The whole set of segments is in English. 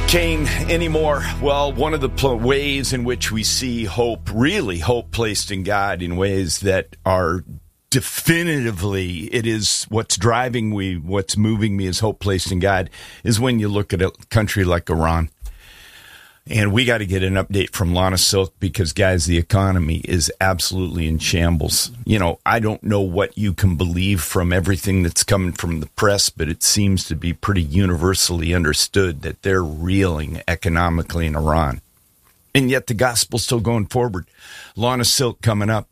Cain, anymore? Well, one of the ways in which we see hope, really hope placed in God in ways that are definitively, it is what's driving me, what's moving me is hope placed in God, is when you look at a country like Iran. And we got to get an update from Lana Silk because, guys, the economy is absolutely in shambles. You know, I don't know what you can believe from everything that's coming from the press, but it seems to be pretty universally understood that they're reeling economically in Iran. And yet the gospel's still going forward. Lana Silk coming up.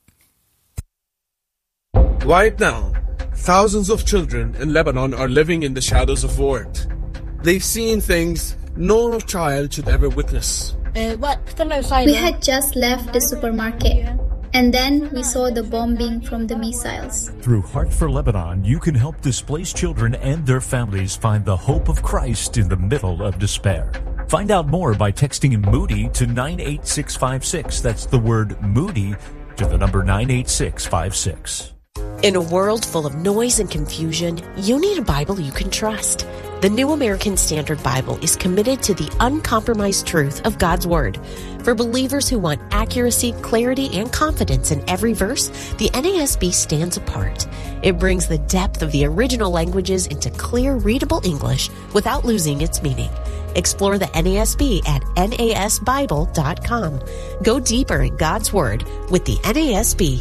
Right now, thousands of children in Lebanon are living in the shadows of war. They've seen things no child should ever witness. We had just left the supermarket, and then we saw the bombing from the missiles. Through Heart for Lebanon, you can help displaced children and their families find the hope of Christ in the middle of despair. Find out more by texting Moody to 98656. That's the word Moody to the number 98656. In a world full of noise and confusion, you need a Bible you can trust. The New American Standard Bible is committed to the uncompromised truth of God's Word. For believers who want accuracy, clarity, and confidence in every verse, the NASB stands apart. It brings the depth of the original languages into clear, readable English without losing its meaning. Explore the NASB at nasbible.com. Go deeper in God's Word with the NASB.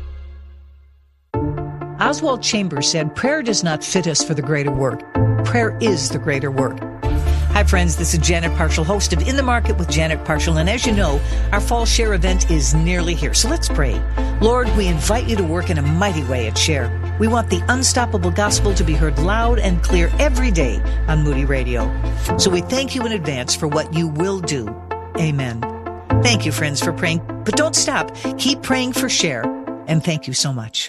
Oswald Chambers said, "Prayer does not fit us for the greater work. Prayer is the greater work." Hi, friends. This is Janet Parshall, host of In the Market with Janet Parshall. And as you know, our Fall Share event is nearly here. So let's pray. Lord, we invite you to work in a mighty way at Share. We want the unstoppable gospel to be heard loud and clear every day on Moody Radio. So we thank you in advance for what you will do. Amen. Thank you, friends, for praying. But don't stop. Keep praying for Share. And thank you so much.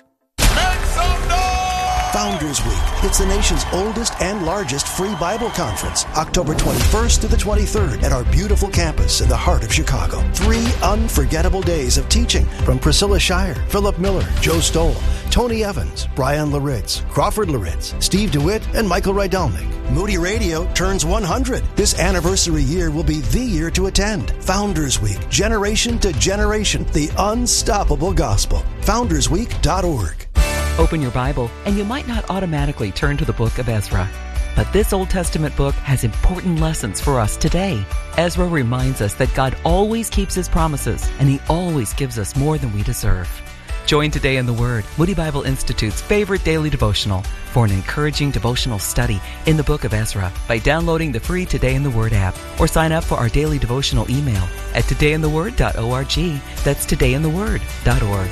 Founders Week. It's the nation's oldest and largest free Bible conference, October 21st to the 23rd at our beautiful campus in the heart of Chicago. 3 unforgettable days of teaching from Priscilla Shire, Philip Miller, Joe Stoll, Tony Evans, Brian Laritz, Crawford Laritz, Steve DeWitt, and Michael Rydelnik. Moody Radio turns 100. This anniversary year will be the year to attend. Founders Week, generation to generation, the unstoppable gospel. FoundersWeek.org. Open your Bible, and you might not automatically turn to the book of Ezra. But this Old Testament book has important lessons for us today. Ezra reminds us that God always keeps His promises, and He always gives us more than we deserve. Join Today in the Word, Moody Bible Institute's favorite daily devotional, for an encouraging devotional study in the book of Ezra by downloading the free Today in the Word app, or sign up for our daily devotional email at todayintheword.org. That's todayintheword.org.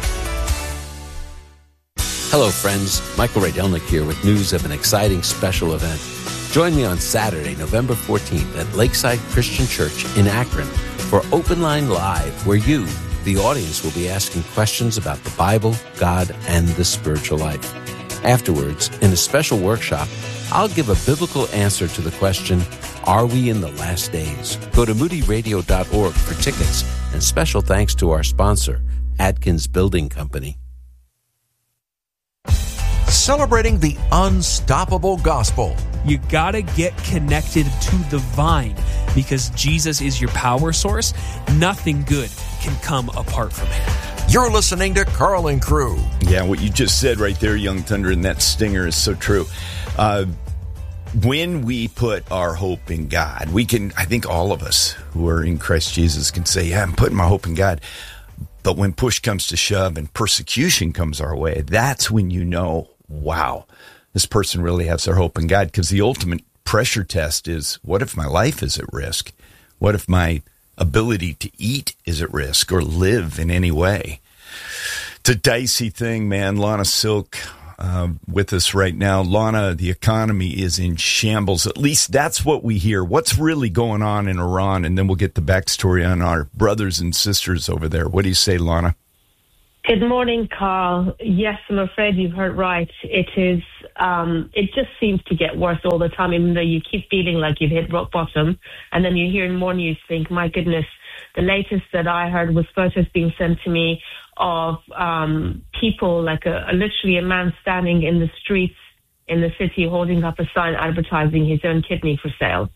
Hello, friends. Michael Rydelnik here with news of an exciting special event. Join me on Saturday, November 14th at Lakeside Christian Church in Akron for Open Line Live, where you, the audience, will be asking questions about the Bible, God, and the spiritual life. Afterwards, in a special workshop, I'll give a biblical answer to the question, are we in the last days? Go to moodyradio.org for tickets, and special thanks to our sponsor, Adkins Building Company. Celebrating the unstoppable gospel. You gotta get connected to the vine because Jesus is your power source. Nothing good can come apart from Him. You're listening to Carl and Crew. Yeah, what you just said right there, Young Thunder, and that stinger is so true. When we put our hope in God, we can, I think all of us who are in Christ Jesus can say, yeah, I'm putting my hope in God. But when push comes to shove and persecution comes our way, that's when you know, wow, this person really has their hope in God, because the ultimate pressure test is, what if my life is at risk? What if my ability to eat is at risk or live in any way? It's a dicey thing, man. Lana Silk with us right now. Lana, the economy is in shambles. At least that's what we hear. What's really going on in Iran? And then we'll get the backstory on our brothers and sisters over there. What do you say, Lana? Good morning, Carl. Yes, I'm afraid you've heard right. It is. It just seems to get worse all the time, even though you keep feeling like you've hit rock bottom. And then you hear more news, think, my goodness, the latest that I heard was photos being sent to me of people, like literally a man standing in the streets in the city holding up a sign advertising his own kidney for sale.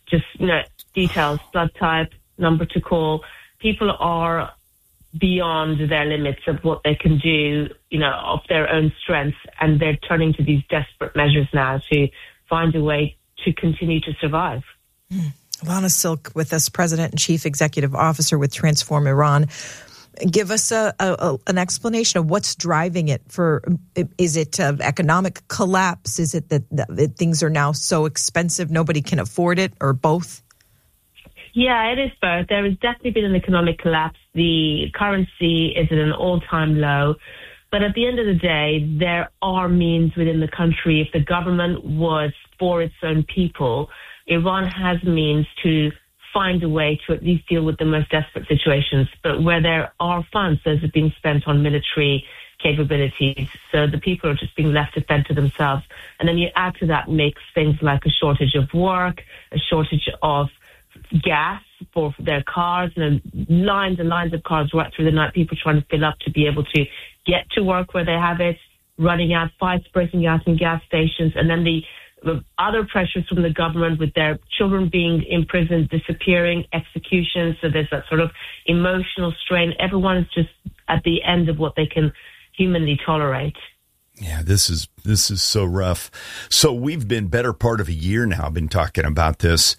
just, details, blood type, number to call. People are beyond their limits of what they can do, of their own strength, and they're turning to these desperate measures now to find a way to continue to survive. Lana Silk with us, President and Chief Executive Officer with Transform Iran. Give us an explanation of what's driving it. Is it economic collapse? Is it that things are now so expensive nobody can afford it, or both? Yeah, it is both. There has definitely been an economic collapse. The currency is at an all-time low. But at the end of the day, there are means within the country. If the government was for its own people, Iran has means to find a way to at least deal with the most desperate situations. But where there are funds, those are being spent on military capabilities. So the people are just being left to fend to themselves. And then you add to that mix things like a shortage of work, a shortage of gas for their cars, and lines and lines of cars right through the night, people trying to fill up to be able to get to work where they have it, running out, fights breaking out in gas stations, and then the other pressures from the government with their children being imprisoned, disappearing, executions. So there's that sort of emotional strain. Everyone is just at the end of what they can humanly tolerate. Yeah, this is so rough. So we've been better part of a year now been talking about this.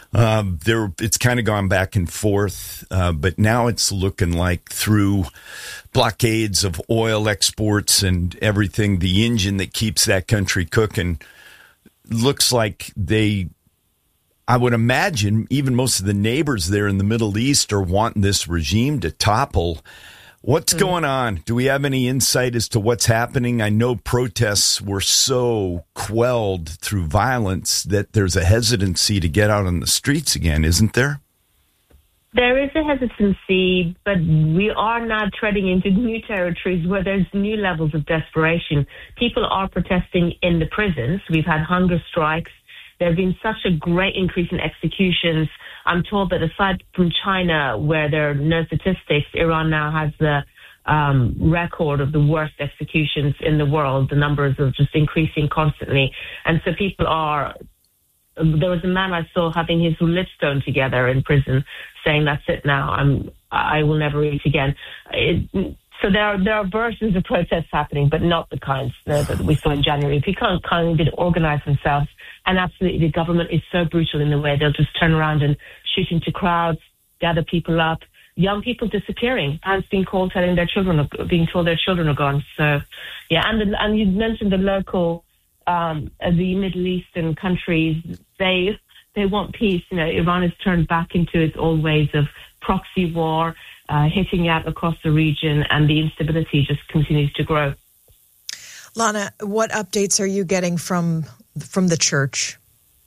It's kind of gone back and forth, but now it's looking like through blockades of oil exports and everything, the engine that keeps that country cooking looks like I would imagine even most of the neighbors there in the Middle East are wanting this regime to topple. What's going on? Do we have any insight as to what's happening? I know protests were so quelled through violence that there's a hesitancy to get out on the streets again, isn't there? There is a hesitancy, but we are now treading into new territories where there's new levels of desperation. People are protesting in the prisons. We've had hunger strikes. There have been such a great increase in executions. I'm told that aside from China, where there are no statistics, Iran now has the record of the worst executions in the world. The numbers are just increasing constantly. And so people are... There was a man I saw having his lips sewn together in prison, saying, "That's it now. I will never eat again." So there are versions of protests happening, but not the kinds that we saw in January. People can't even organize themselves. And absolutely, the government is so brutal in the way they'll just turn around and shoot into crowds, gather people up, young people disappearing, parents being called, being told their children are gone. So, yeah, and you mentioned the local, the Middle Eastern countries. They want peace. Iran has turned back into its old ways of proxy war, hitting out across the region, and the instability just continues to grow. Lana, what updates are you getting from the church?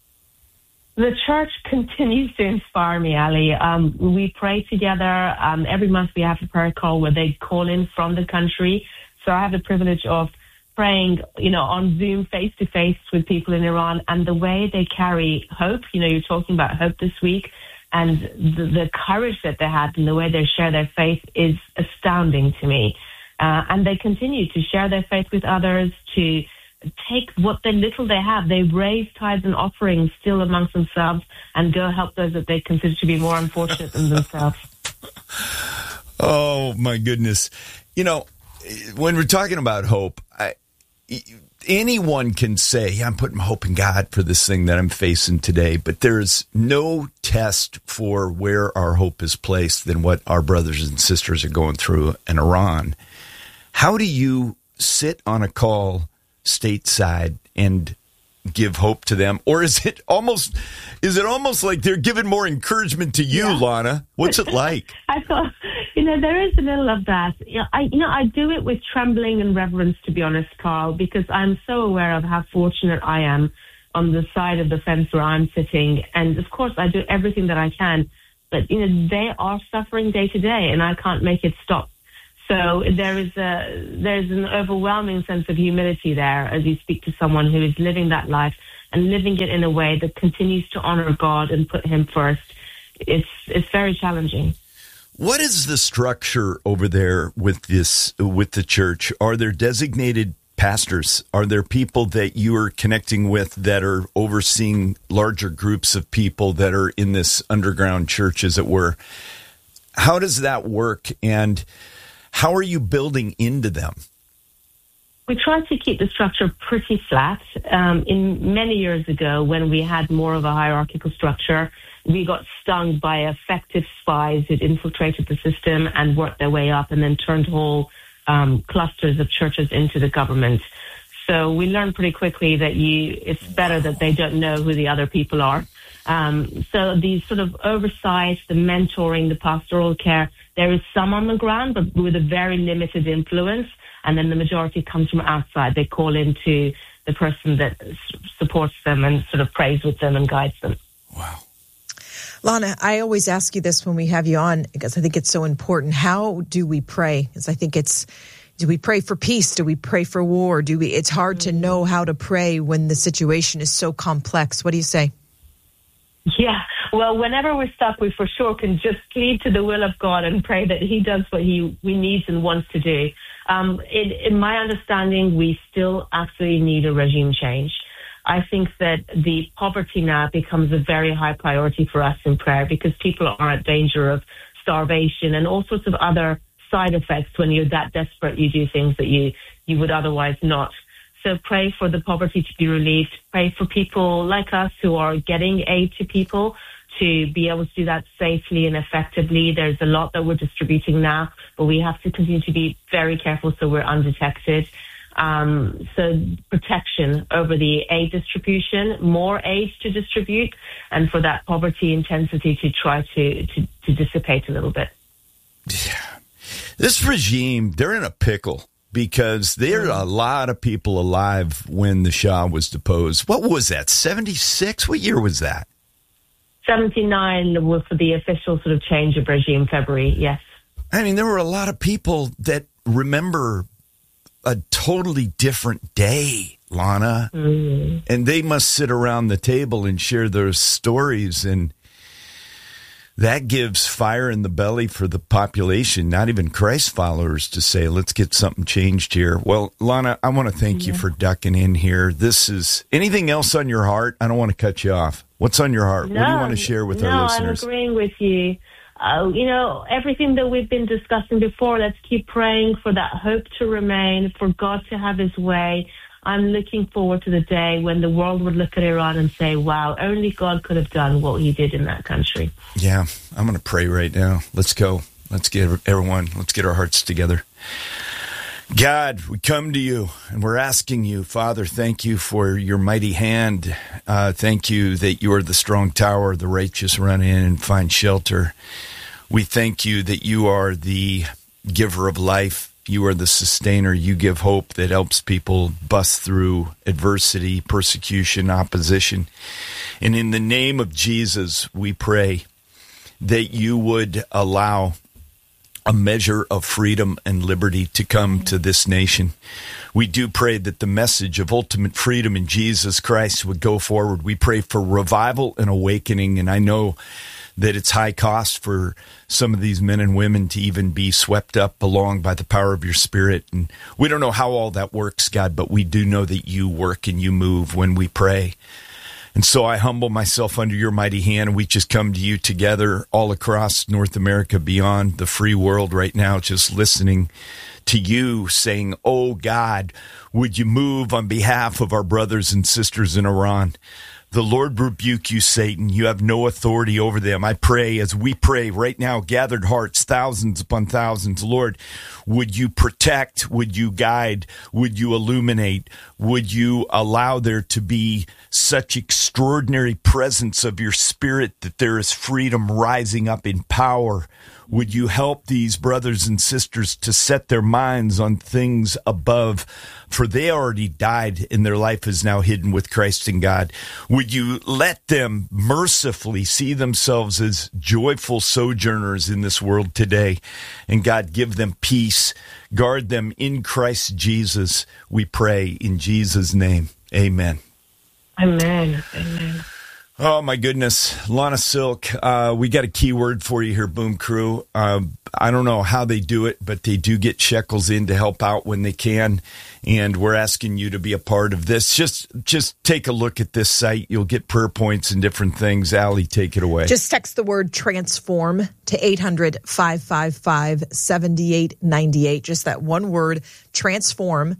The church continues to inspire me, Ali. We pray together. Every month we have a prayer call where they call in from the country. So I have the privilege of praying, on Zoom face-to-face with people in Iran, and the way they carry hope. You're talking about hope this week, and the courage that they had and the way they share their faith is astounding to me. And they continue to share their faith with others, to take what little they have. They raise tithes and offerings still amongst themselves and go help those that they consider to be more unfortunate than themselves. Oh, my goodness. When we're talking about hope, anyone can say, yeah, I'm putting my hope in God for this thing that I'm facing today, but there's no test for where our hope is placed than what our brothers and sisters are going through in Iran. How do you sit on a call stateside and give hope to them? Or is it almost like they're giving more encouragement to you, Lana? What's it like? I thought, there is a little of that. I do it with trembling and reverence, to be honest, Carl, because I'm so aware of how fortunate I am on the side of the fence where I'm sitting. And of course, I do everything that I can. But, they are suffering day to day, and I can't make it stop. So there's an overwhelming sense of humility there as you speak to someone who is living that life and living it in a way that continues to honor God and put Him first. It's very challenging. What is the structure over there with the church? Are there designated pastors? Are there people that you are connecting with that are overseeing larger groups of people that are in this underground church, as it were? How does that work, and how are you building into them? We try to keep the structure pretty flat. In many years ago, when we had more of a hierarchical structure, we got stung by effective spies who'd infiltrated the system and worked their way up and then turned whole clusters of churches into the government. So we learned pretty quickly that it's better that they don't know who the other people are. So the sort of oversight, the mentoring, the pastoral care, there is some on the ground, but with a very limited influence. And then the majority comes from outside. They call into the person that supports them and sort of prays with them and guides them. Wow. Lana, I always ask you this when we have you on, because I think it's so important. How do we pray? Because I think do we pray for peace? Do we pray for war? It's hard to know how to pray when the situation is so complex. What do you say? Yeah, well, whenever we're stuck, we for sure can just cleave to the will of God and pray that He does what He needs and wants to do. In my understanding, we still absolutely need a regime change. I think that the poverty now becomes a very high priority for us in prayer, because people are at danger of starvation and all sorts of other side effects. When you're that desperate, you do things that you would otherwise not. So pray for the poverty to be relieved. Pray for people like us who are getting aid to people to be able to do that safely and effectively. There's a lot that we're distributing now, but we have to continue to be very careful so we're undetected. So protection over the aid distribution, more aid to distribute, and for that poverty intensity to try to dissipate a little bit. Yeah. This regime, they're in a pickle, because there are a lot of people alive when the Shah was deposed. What was that, 76? What year was that? 79 was for the official sort of change of regime, February, yes. I mean, there were a lot of people that remember a totally different day, Lana. Mm. And they must sit around the table and share their stories, and that gives fire in the belly for the population, not even Christ followers, to say, let's get something changed here. Well, Lana, I want to thank you for ducking in here. This is anything else on your heart? I don't want to cut you off. What's on your heart? No, what do you want to share with our listeners? I'm agreeing with you. Everything that we've been discussing before, let's keep praying for that hope to remain, for God to have His way. I'm looking forward to the day when the world would look at Iran and say, wow, only God could have done what He did in that country. Yeah, I'm going to pray right now. Let's go. Let's get our hearts together. God, we come to you and we're asking you, Father, thank you for your mighty hand. Thank you that you are the strong tower, the righteous run in and find shelter. We thank you that you are the giver of life. You are the sustainer. You give hope that helps people bust through adversity, persecution, opposition. And in the name of Jesus, we pray that you would allow a measure of freedom and liberty to come to this nation. We do pray that the message of ultimate freedom in Jesus Christ would go forward. We pray for revival and awakening, and I know that it's high cost for some of these men and women to even be swept up along by the power of your Spirit. And we don't know how all that works, God, but we do know that you work and you move when we pray. And so I humble myself under your mighty hand, and we just come to you together all across North America, beyond the free world right now, just listening to you saying, oh God, would you move on behalf of our brothers and sisters in Iran? The Lord rebuke you, Satan. You have no authority over them. I pray, as we pray right now, gathered hearts, thousands upon thousands. Lord, would you protect? Would you guide? Would you illuminate? Would you allow there to be such extraordinary presence of your Spirit that there is freedom rising up in power? Would you help these brothers and sisters to set their minds on things above? For they already died, and their life is now hidden with Christ in God. Would you let them mercifully see themselves as joyful sojourners in this world today? And God, give them peace. Guard them in Christ Jesus, we pray in Jesus' name. Amen. Amen. Amen. Oh, my goodness. Lana Silk, we got a keyword for you here, Boom Crew. I don't know how they do it, but they do get shekels in to help out when they can, and we're asking you to be a part of this. Just take a look at this site. You'll get prayer points and different things. Allie, take it away. Just text the word transform to 800-555-7898. Just that one word, transform,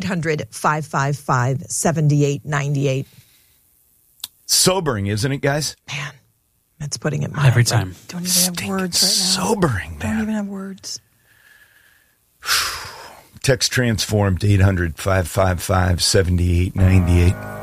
800-555-7898. Sobering, isn't it, guys? Man, that's putting it mildly. Every time. Don't even have words right now. Sobering, man. Don't even have words. Text transform to 800-555-7898.